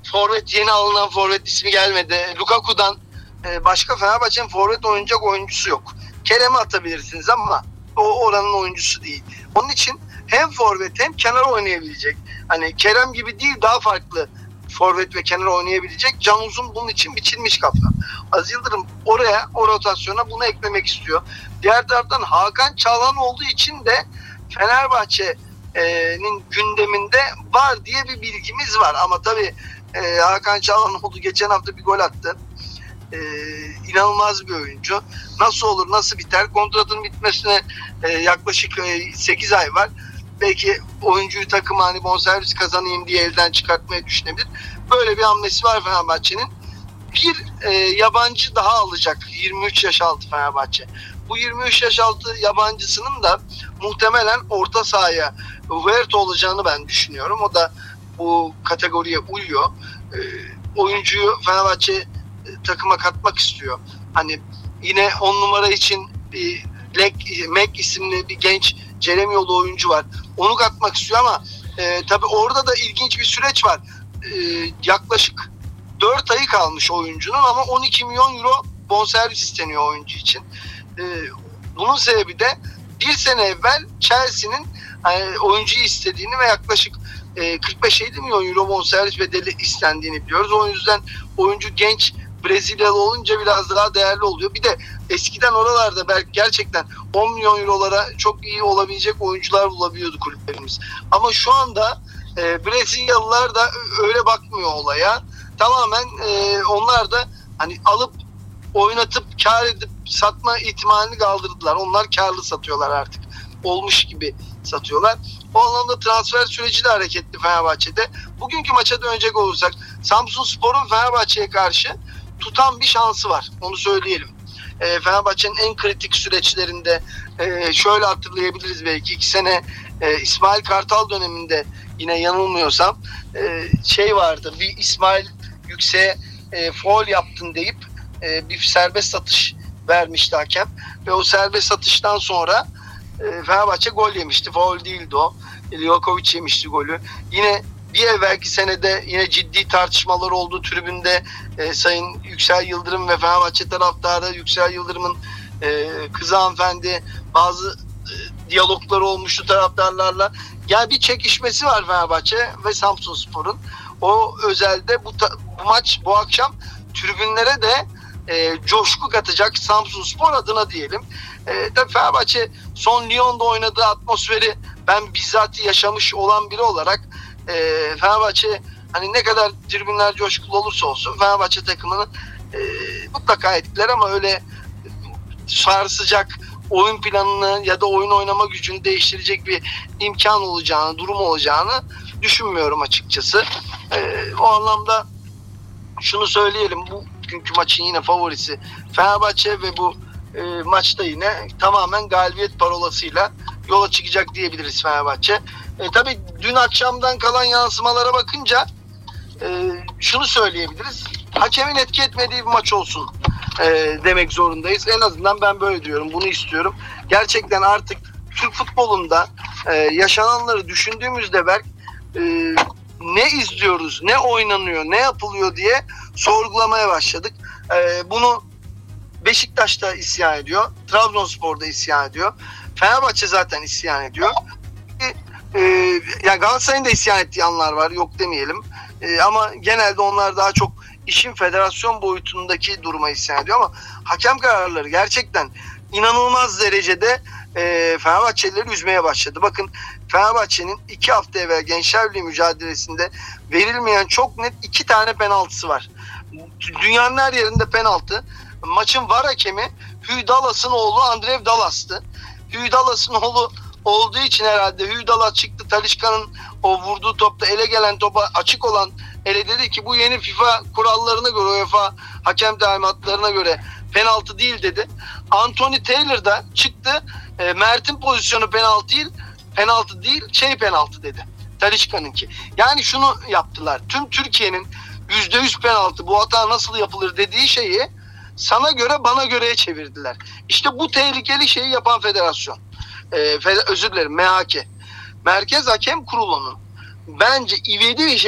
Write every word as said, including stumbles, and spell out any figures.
forvet, yeni alınan forvet ismi gelmedi. Lukaku'dan e, başka Fenerbahçe'nin forvet oynayacak oyuncusu yok. Kerem'i atabilirsiniz ama o oranın oyuncusu değil. Onun için hem forvet hem kenar oynayabilecek. Hani Kerem gibi değil, daha farklı forvet ve kenar oynayabilecek Can Uzun bunun için biçilmiş kaftan. Aziz Yıldırım oraya, o rotasyona bunu eklemek istiyor. Diğer taraftan Hakan Çalhan olduğu için de Fenerbahçe'nin gündeminde var diye bir bilgimiz var. Ama tabii e, Hakan Çalhan oldu, geçen hafta bir gol attı. Ee, inanılmaz bir oyuncu. Nasıl olur, nasıl biter? Kontratının bitmesine e, yaklaşık e, sekiz ay var. Belki oyuncuyu takıma hani bonservis kazanayım diye elden çıkartmayı düşünebilir. Böyle bir hamlesi var Fenerbahçe'nin. Bir e, yabancı daha alacak yirmi üç yaş altı Fenerbahçe. Bu yirmi üç yaş altı yabancısının da muhtemelen orta sahaya Huerta olacağını ben düşünüyorum. O da bu kategoriye uyuyor. E, oyuncuyu Fenerbahçe takıma katmak istiyor. Hani yine on numara için bir Lek, Mac isimli bir genç Ceremyolu oyuncu var. Onu katmak istiyor ama e, tabii orada da ilginç bir süreç var. E, yaklaşık dört ayı kalmış oyuncunun ama on iki milyon euro bonservis isteniyor oyuncu için. E, bunun sebebi de bir sene evvel Chelsea'nin yani oyuncuyu istediğini ve yaklaşık e, kırk beş elli milyon euro bonservis bedeli istendiğini biliyoruz. O yüzden oyuncu genç Brezilyalı olunca biraz daha değerli oluyor. Bir de eskiden oralarda belki gerçekten on milyon eurolara çok iyi olabilecek oyuncular bulabiliyordu kulüplerimiz. Ama şu anda e, Brezilyalılar da öyle bakmıyor olaya. Tamamen e, onlar da hani alıp oynatıp kar edip satma ihtimalini kaldırdılar. Onlar karlı satıyorlar artık. Olmuş gibi satıyorlar. O anlamda transfer süreci de hareketli Fenerbahçe'de. Bugünkü maça dönecek olursak Samsunspor'un Fenerbahçe'ye karşı tutan bir şansı var. Onu söyleyelim. E, Fenerbahçe'nin en kritik süreçlerinde e, şöyle hatırlayabiliriz belki iki sene e, İsmail Kartal döneminde yine yanılmıyorsam e, şey vardı, bir İsmail Yüksek'e e, faul yaptın deyip e, bir serbest atış vermişti hakem ve o serbest atıştan sonra e, Fenerbahçe gol yemişti. Faul değildi o. Livakovic yemişti golü. Yine bir evvelki senede yine ciddi tartışmalar olduğu tribünde e, Sayın Yüksel Yıldırım ve Fenerbahçe taraftarı Yüksel Yıldırım'ın e, kızı hanımefendi bazı e, diyalogları olmuştu taraftarlarla. Yani bir çekişmesi var Fenerbahçe ve Samsunspor'un. O özelde bu, ta, bu maç bu akşam tribünlere de e, coşku katacak Samsunspor adına diyelim. E, tabii Fenerbahçe son Lyon'da oynadığı atmosferi ben bizzat yaşamış olan biri olarak e, Fenerbahçe hani ne kadar tribünler coşkulu olursa olsun Fenerbahçe takımını e, mutlaka etkiler ama öyle sarsacak, oyun planını ya da oyun oynama gücünü değiştirecek bir imkan olacağını, durum olacağını düşünmüyorum açıkçası. E, o anlamda şunu söyleyelim, bu bugünkü maçın yine favorisi Fenerbahçe ve bu e, maçta yine tamamen galibiyet parolasıyla yola çıkacak diyebiliriz Fenerbahçe. E, tabii dün akşamdan kalan yansımalara bakınca e, şunu söyleyebiliriz. Hakemin etki etmediği bir maç olsun e, demek zorundayız. En azından ben böyle diyorum. Bunu istiyorum. Gerçekten artık Türk futbolunda e, yaşananları düşündüğümüzde Berk e, ne izliyoruz, ne oynanıyor, ne yapılıyor diye sorgulamaya başladık. E, bunu Beşiktaş'ta isyan ediyor. Trabzonspor'da isyan ediyor. Fenerbahçe zaten isyan ediyor. E, yani Galatasaray'ın da isyan ettiği anlar var. Yok demeyelim. E, ama genelde onlar daha çok işin federasyon boyutundaki duruma isyan ediyor ama hakem kararları gerçekten inanılmaz derecede e, Fenerbahçelileri üzmeye başladı. Bakın Fenerbahçe'nin iki hafta evvel Gençler Birliği mücadelesinde verilmeyen çok net iki tane penaltısı var. Dünyanın her yerinde penaltı. Maçın var hakemi Hugh Dallas'ın oğlu Andrew Dallas'tı. Hugh Dallas'ın oğlu olduğu için herhalde Hugh Dallas çıktı. Talisca'nın o vurduğu topta ele gelen topa açık olan ele dedi ki bu yeni FIFA kurallarına göre, UEFA hakem talimatlarına göre penaltı değil dedi. Anthony Taylor da çıktı. E, Mert'in pozisyonu penaltı değil, penaltı değil, şey penaltı dedi. Talisca'nınki. Yani şunu yaptılar. Tüm Türkiye'nin yüzde yüz penaltı, bu hata nasıl yapılır dediği şeyi sana göre bana göreye çevirdiler. İşte bu tehlikeli şeyi yapan federasyon. Ee, fed- özür dilerim M H K. Merkez Hakem Kurulu'nun bence ivedi bir şey